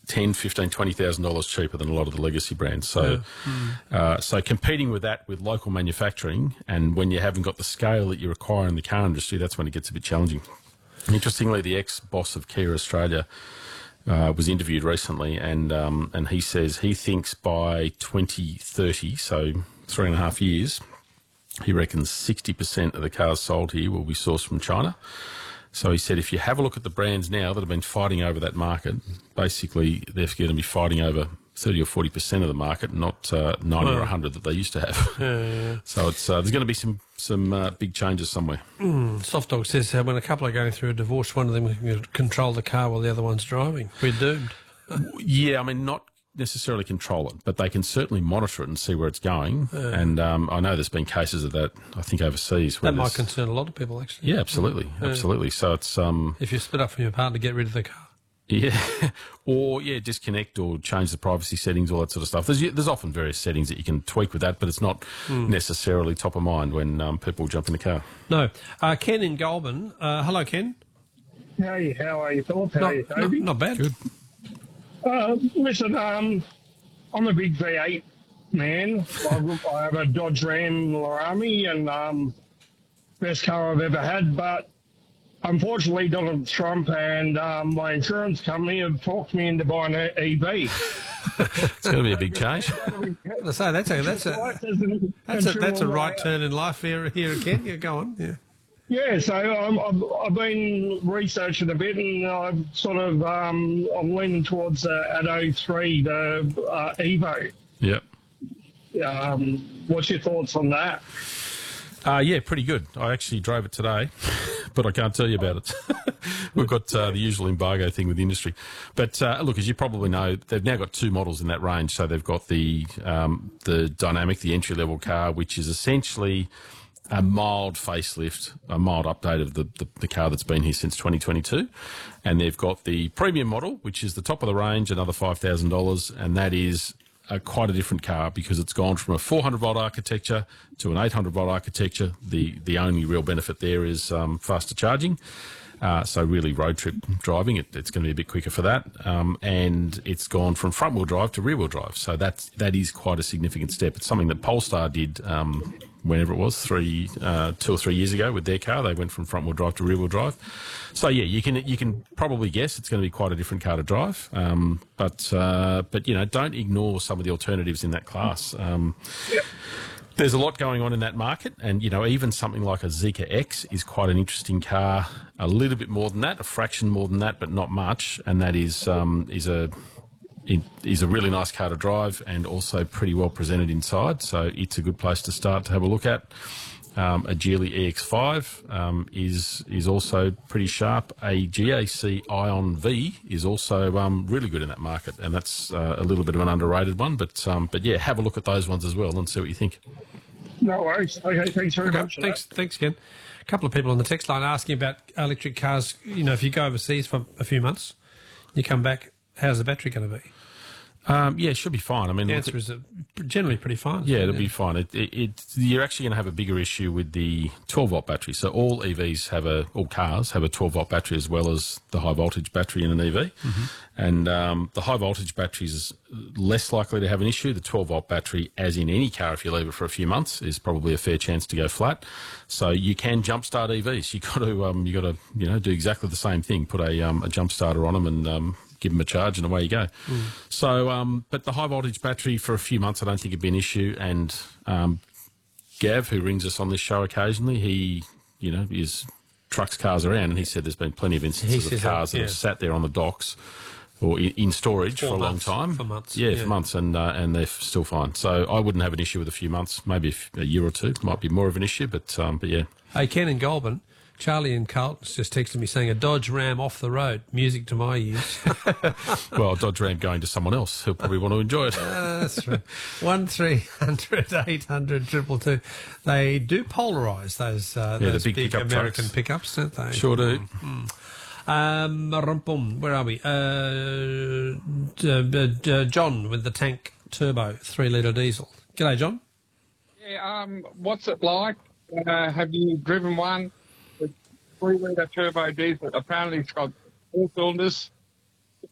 $10,000, $15,000, $20,000 cheaper than a lot of the legacy brands. So, so competing with that with local manufacturing, and when you haven't got the scale that you require in the car industry, that's when it gets a bit challenging. Interestingly, the ex-boss of Kia Australia was interviewed recently, and he says he thinks by 2030, so 3.5 years, he reckons 60% of the cars sold here will be sourced from China. So he said if you have a look at the brands now that have been fighting over that market, basically they're going to be fighting over 30 or 40% of the market, not 90 or 100 that they used to have. So it's there's going to be some big changes somewhere. Soft Dog says when a couple are going through a divorce, one of them can control the car while the other one's driving. We're doomed. Yeah, I mean, not necessarily control it, but they can certainly monitor it and see where it's going. And I know there's been cases of that, I think, overseas. Where that might concern a lot of people, actually. Yeah, absolutely, absolutely. So it's if you split up from your partner, get rid of the car. Yeah, or disconnect or change the privacy settings, all that sort of stuff. There's often various settings that you can tweak with that, but it's not necessarily top of mind when people jump in the car. No. Ken in Goulburn. Hello, Ken. Hey, how are you, Philip? How are you, Toby? Not bad. Good. Listen, I'm a big V8 man. I have a Dodge Ram Laramie, and best car I've ever had. But unfortunately, Donald Trump and my insurance company have talked me into buying an EV. It's going to be a big change. That's a right turn in life here Ken. Yeah, go on. Yeah. Yeah, so I've been researching a bit, and I've sort of I'm leaning towards the Atto 3, the Evo. Yep. What's your thoughts on that? Yeah, pretty good. I actually drove it today, but I can't tell you about it. We've got the usual embargo thing with the industry. But look, as you probably know, they've now got two models in that range. So they've got the Dynamic, the entry-level car, which is essentially a mild facelift, a mild update of the car that's been here since 2022. And they've got the premium model, which is the top of the range, another $5,000, and that is quite a different car because it's gone from a 400-volt architecture to an 800-volt architecture. The only real benefit there is faster charging. So really road trip driving, it's going to be a bit quicker for that. And it's gone from front-wheel drive to rear-wheel drive. So that is quite a significant step. It's something that Polestar did whenever it was, 2 or 3 years ago with their car. They went from front-wheel drive to rear-wheel drive. So, yeah, you can probably guess it's going to be quite a different car to drive. But don't ignore some of the alternatives in that class. There's a lot going on in that market, and, even something like a Zeekr X is quite an interesting car, a little bit more than that, a fraction more than that, but not much, and that is a really nice car to drive and also pretty well presented inside, so it's a good place to start to have a look at. A Geely EX5 is also pretty sharp. A GAC Ion V is also really good in that market, and that's a little bit of an underrated one. But yeah, have a look at those ones as well and see what you think. No worries. Okay, thanks very much. Thanks, Ken. A couple of people on the text line asking about electric cars. If you go overseas for a few months, you come back, how's the battery going to be? Yeah, it should be fine. I mean, the answer is generally pretty fine. Yeah, it'll be fine. You're actually going to have a bigger issue with the 12-volt battery. So all cars have a 12-volt battery as well as the high-voltage battery in an EV. Mm-hmm. And the high-voltage battery is less likely to have an issue. The 12-volt battery, as in any car, if you leave it for a few months, is probably a fair chance to go flat. So you can jumpstart EVs. You got to do exactly the same thing. Put a jump starter on them and give them a charge and away you go. So, but the high voltage battery for a few months, I don't think it'd be an issue. And Gav, who rings us on this show occasionally, he, trucks cars around, and he said there's been plenty of instances of cars that have sat there on the docks or in storage for a long time. For months. Yeah, for months, and they're still fine. So I wouldn't have an issue with a few months. Maybe a year or two might be more of an issue, but yeah. Hey, Ken in Goulburn. Charlie in Carlton's just texted me saying a Dodge Ram off the road. Music to my ears. Well, Dodge Ram going to someone else who'll probably want to enjoy it. That's right. 1300 800 222. They do polarise those big American pickups, don't they? Sure do. Where are we? John with the tank turbo 3-litre diesel. G'day, John. Yeah. What's it like? Have you driven one? 3-litre turbo diesel. Apparently it's got 4 cylinders,